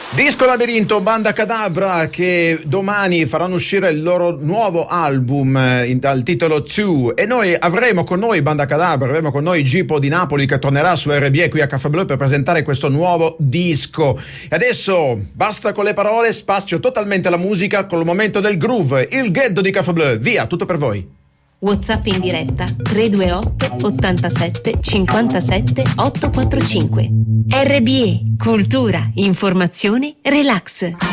Disco Labirinto, Banda Cadabra, che domani faranno uscire il loro nuovo album dal titolo 2, e noi avremo con noi Banda Cadabra, avremo con noi Gipo di Napoli che tornerà su RBE qui a Caffè Blu per presentare questo nuovo disco. E adesso basta con le parole, spazio totalmente alla musica con il momento del groove, il Gheddo di Caffè Blu, via, tutto per voi. WhatsApp in diretta 328 87 57 845. RBE, cultura, informazione, relax.